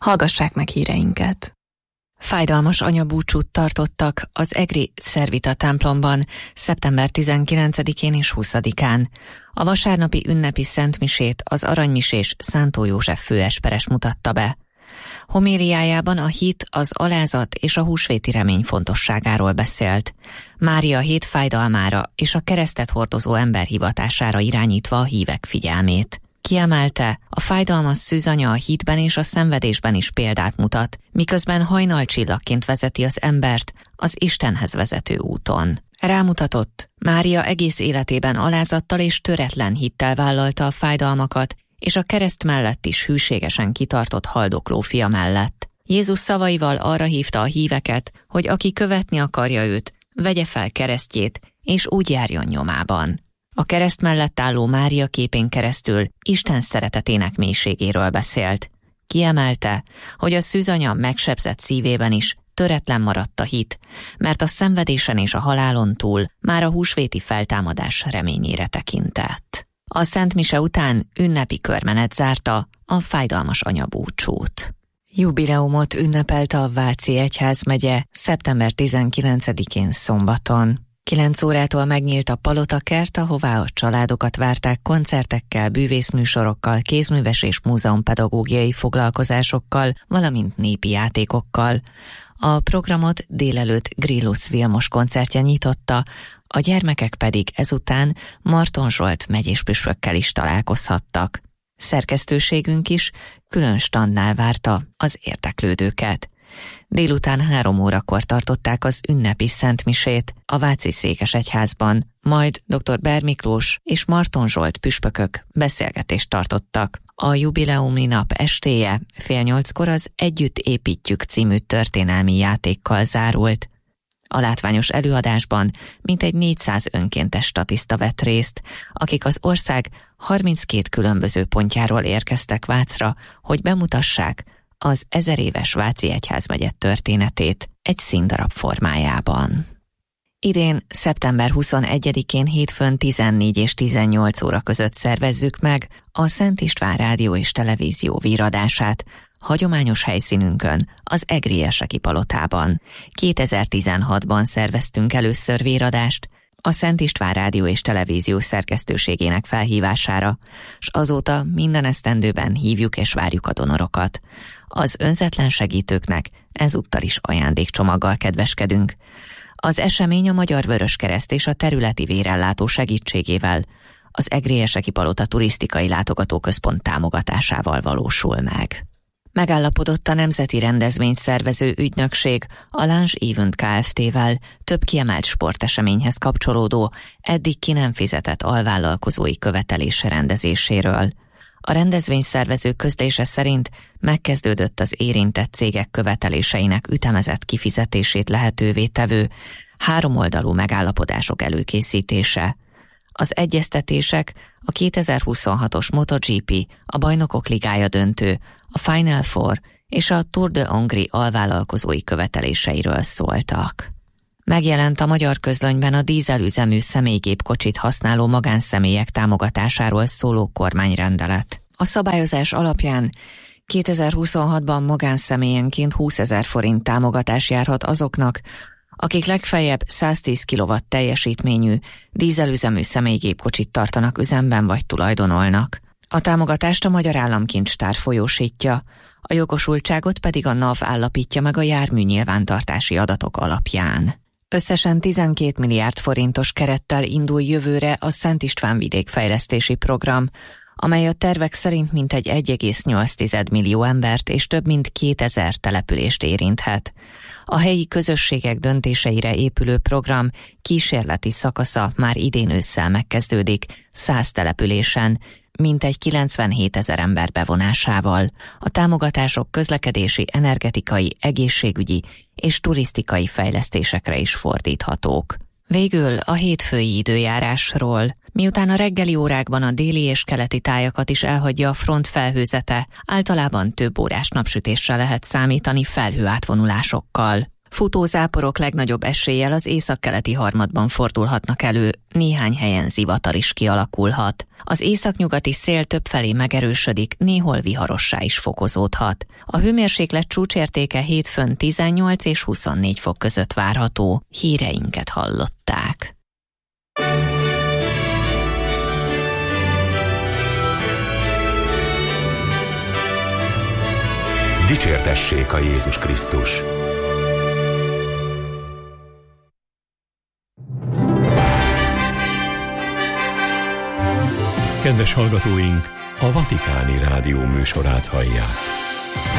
Hallgassák meg híreinket! Fájdalmas anyabúcsút tartottak az egri Szervita templomban szeptember 19-én és 20-án. A vasárnapi ünnepi szentmisét az aranymisés Szántó József főesperes mutatta be. Homéliájában a hit, az alázat és a húsvéti remény fontosságáról beszélt. Mária hét fájdalmára és a keresztet hordozó ember hivatására irányítva a hívek figyelmét. Kiemelte, a fájdalmas szűzanya a hitben és a szenvedésben is példát mutat, miközben hajnalcsillagként vezeti az embert az Istenhez vezető úton. Rámutatott, Mária egész életében alázattal és töretlen hittel vállalta a fájdalmakat, és a kereszt mellett is hűségesen kitartott haldokló fia mellett. Jézus szavaival arra hívta a híveket, hogy aki követni akarja őt, vegye fel keresztjét, és úgy járjon nyomában. A kereszt mellett álló Mária képén keresztül Isten szeretetének mélységéről beszélt. Kiemelte, hogy a szűzanya megsebzett szívében is töretlen maradt a hit, mert a szenvedésen és a halálon túl már a húsvéti feltámadás reményére tekintett. A szentmise után ünnepi körmenet zárta a fájdalmas anyabúcsút. Jubileumot ünnepelte a Váci egyházmegye szeptember 19-én szombaton. 9 órától megnyílt a palotakert, ahová a családokat várták koncertekkel, bűvészműsorokkal, kézműves és múzeumpedagógiai foglalkozásokkal, valamint népi játékokkal. A programot délelőtt Grillus Vilmos koncertje nyitotta, a gyermekek pedig ezután Marton Zsolt megyéspüspökkel is találkozhattak. Szerkesztőségünk is külön standnál várta az érdeklődőket. Délután 3 órakor tartották az ünnepi szentmisét a Váci székesegyházban, majd dr. Ber Miklós és Marton Zsolt püspökök beszélgetést tartottak. A jubileumi nap estéje 7:30-kor az Együtt építjük című történelmi játékkal zárult. A látványos előadásban mintegy 400 önkéntes statiszta vett részt, akik az ország 32 különböző pontjáról érkeztek Vácra, hogy bemutassák az 1000 éves Váci egyházmegye történetét egy színdarab formájában. Idén szeptember 21-én hétfőn 14 és 18 óra között szervezzük meg a Szent István Rádió és Televízió víradását, hagyományos helyszínünkön, az egri Erseki palotában. 2016-ban szerveztünk először víradást a Szent István Rádió és Televízió szerkesztőségének felhívására, s azóta minden esztendőben hívjuk és várjuk a donorokat. Az önzetlen segítőknek ezúttal is ajándékcsomaggal kedveskedünk. Az esemény a Magyar Vöröskereszt és a területi vérellátó segítségével az egri Erseki palota turisztikai látogatóközpont támogatásával valósul meg. Megállapodott a Nemzeti Rendezvényszervező Ügynökség a Lounge Event Kft-vel több kiemelt sporteseményhez kapcsolódó, eddig ki nem fizetett alvállalkozói követelése rendezéséről. A rendezvényszervező közlése szerint megkezdődött az érintett cégek követeléseinek ütemezett kifizetését lehetővé tevő háromoldalú megállapodások előkészítése. Az egyeztetések a 2026-os MotoGP, a Bajnokok Ligája döntő, a Final Four és a Tour de Hongrie alvállalkozói követeléseiről szóltak. Megjelent a magyar közlönyben a dízelüzemű személygépkocsit használó magánszemélyek támogatásáról szóló kormányrendelet. A szabályozás alapján 2026-ban magánszemélyenként 20 000 forint támogatás járhat azoknak, akik legfeljebb 110 kW teljesítményű dízelüzemű személygépkocsit tartanak üzemben vagy tulajdonolnak. A támogatást a Magyar Államkincstár folyósítja, a jogosultságot pedig a NAV állapítja meg a jármű nyilvántartási adatok alapján. Összesen 12 milliárd forintos kerettel indul jövőre a Szent István vidékfejlesztési program, amely a tervek szerint mintegy 1,8 millió embert és több mint 2000 települést érinthet. A helyi közösségek döntéseire épülő program kísérleti szakasza már idén ősszel megkezdődik 100 településen, mintegy 97 000 ember bevonásával. A támogatások közlekedési, energetikai, egészségügyi és turisztikai fejlesztésekre is fordíthatók. Végül a hétfői időjárásról. Miután a reggeli órákban a déli és keleti tájakat is elhagyja a front felhőzete, általában több órás napsütésre lehet számítani felhőátvonulásokkal. Futózáporok legnagyobb eséllyel az északkeleti harmadban fordulhatnak elő, néhány helyen zivatar is kialakulhat. Az északnyugati szél többfelé megerősödik, néhol viharossá is fokozódhat. A hőmérséklet csúcsértéke hétfőn 18 és 24 fok között várható. Híreinket hallották. Dicsértessék a Jézus Krisztus! Kedves hallgatóink, a Vatikáni Rádió műsorát hallják.